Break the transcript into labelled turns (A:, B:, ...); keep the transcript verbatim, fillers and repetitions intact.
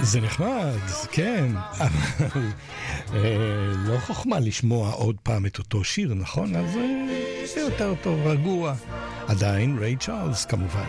A: זה נחמד, כן, אבל לא חוכמה לשמוע עוד פעם את אותו שיר, נכון? אז זה יותר טוב, רגוע. עדיין ריי צ'ארלס כמובן.